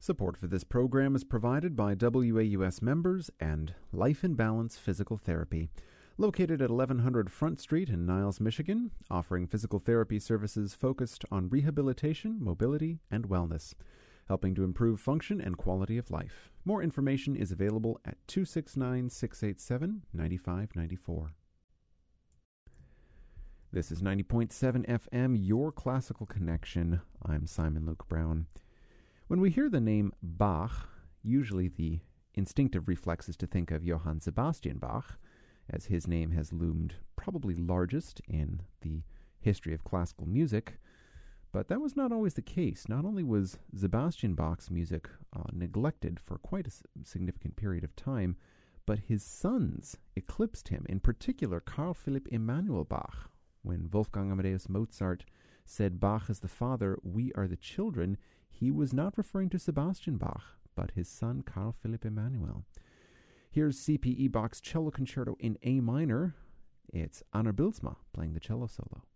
Support for this program is provided by WAUS members and Life in Balance Physical Therapy, located at 1100 Front Street in Niles, Michigan, offering physical therapy services focused on rehabilitation, mobility, and wellness, helping to improve function and quality of life. More information is available at 269-687-9594. This is 90.7 FM, your classical connection. I'm Simon Luke Brown. When we hear the name Bach, usually the instinctive reflex is to think of Johann Sebastian Bach, as his name has loomed probably largest in the history of classical music. But that was not always the case. Not only was Sebastian Bach's music neglected for quite a significant period of time, but his sons eclipsed him, in particular Carl Philipp Emanuel Bach. When Wolfgang Amadeus Mozart said Bach is the father, we are the children, he was not referring to Sebastian Bach, but his son Carl Philipp Emanuel. Here's C.P.E. Bach's Cello Concerto in A minor. It's Anna Bylsma playing the cello solo.